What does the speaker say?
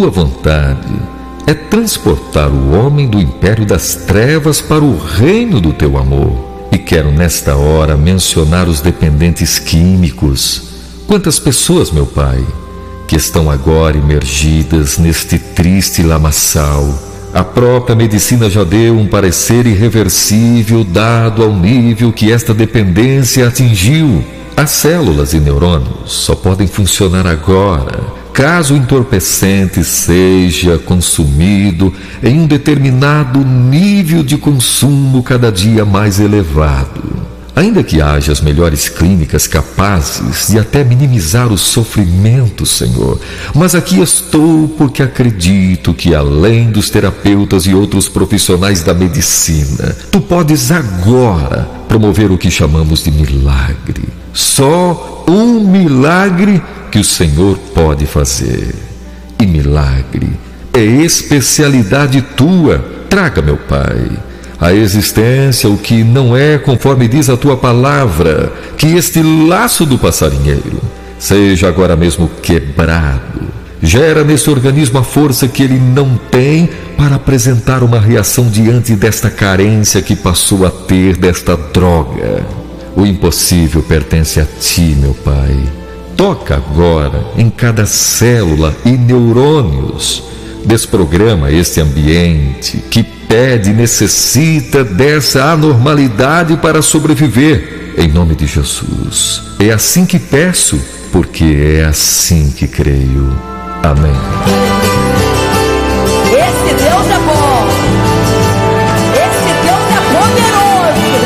tua vontade é transportar o homem do império das trevas para o reino do teu amor. E quero nesta hora mencionar os dependentes químicos. Quantas pessoas, meu Pai, que estão agora imergidas neste triste lamaçal. A própria medicina já deu um parecer irreversível dado ao nível que esta dependência atingiu. As células e neurônios só podem funcionar agora caso o entorpecente seja consumido em um determinado nível de consumo cada dia mais elevado. Ainda que haja as melhores clínicas capazes de até minimizar o sofrimento, Senhor, mas aqui estou porque acredito que além dos terapeutas e outros profissionais da medicina, Tu podes agora promover o que chamamos de milagre. Só um milagre que o Senhor pode fazer. E milagre é especialidade Tua. Traga, meu Pai, a existência o que não é conforme diz a Tua palavra, que este laço do passarinheiro seja agora mesmo quebrado. Gera nesse organismo a força que ele não tem para apresentar uma reação diante desta carência que passou a ter desta droga. O impossível pertence a Ti, meu Pai. Toca agora em cada célula e neurônios. Desprograma este ambiente que pede e necessita dessa anormalidade para sobreviver. Em nome de Jesus. É assim que peço, porque é assim que creio. Amém.